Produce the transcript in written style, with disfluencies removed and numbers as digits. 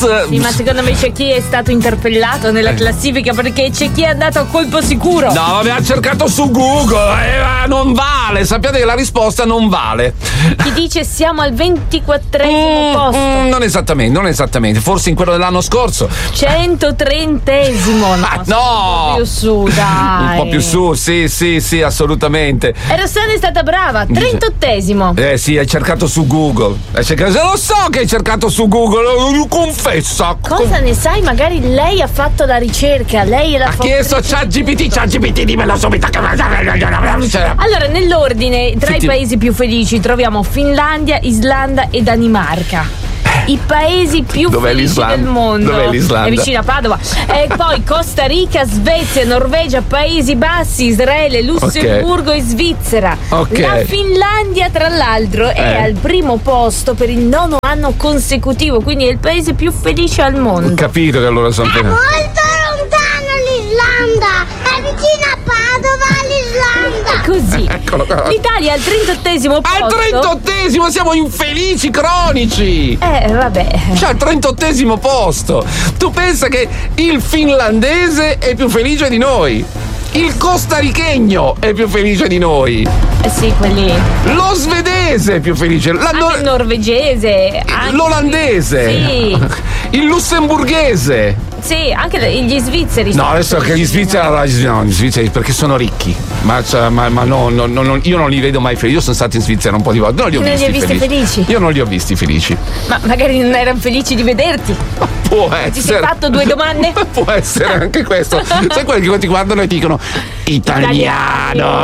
Forbes. Sì, ma secondo me c'è chi è stato interpellato nella classifica, perché c'è chi è andato a colpo sicuro. No, vabbè, ha cercato su Google, non vale, sappiate che la risposta non vale. Chi dice siamo al 24esimo posto? Non esattamente, forse in quello dell'anno scorso. 130esimo, no. Un po' più su, dai. Un po' più su, sì, assolutamente. E Rossana è stata brava, 38esimo. Sì, hai cercato su Google. Lo so che hai cercato su Google, confessa. Cosa ne sai? Magari lei ha fatto la ricerca, lei è la Ha chiesto a ChatGPT, dimmelo subito. Allora, nell'ordine, tra i paesi più felici troviamo Finlandia, Islanda e Danimarca. I paesi più felici del mondo. Dov'è l'Islanda? È vicino a Padova. E poi Costa Rica, Svezia, Norvegia, Paesi Bassi, Israele, Lussemburgo e Svizzera. La Finlandia, tra l'altro, è al primo posto per il 9º anno consecutivo, quindi è il paese più felice al mondo. Ho capito che allora sono molto lontano l'Islanda, è vicino a Padova l'Islanda. Così. Eccolo qua. L'Italia è al 38esimo posto. Al 38esimo, siamo infelici cronici. Vabbè. Cioè al 38esimo posto. Tu pensa che il finlandese è più felice di noi. Il costarichegno è più felice di noi. Sì, quelli. Lo svedese è più felice. Anche il norvegese. L'olandese. Sì. Il lussemburghese. Sì, anche gli svizzeri. No, adesso che gli svizzeri perché sono ricchi. Ma no, io non li vedo mai felici. Io sono stato in Svizzera un po' di volte. Non li ho visti felici. Io non li ho visti felici. Ma magari non erano felici di vederti. Può essere. Ti sei fatto 2 domande? Può essere anche questo. Sai quelli che ti guardano e ti dicono italiano.